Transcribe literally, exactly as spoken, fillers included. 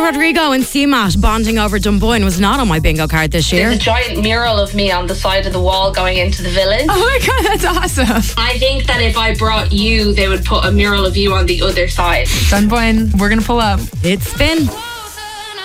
Rodrigo and C-Mat bonding over Dunboyne was not on my bingo card this year. There's a giant mural of me on the side of the wall going into the village. Oh my God, that's awesome. I think that if I brought you, they would put a mural of you on the other side. Dunboyne, we're going to pull up. It's Spin.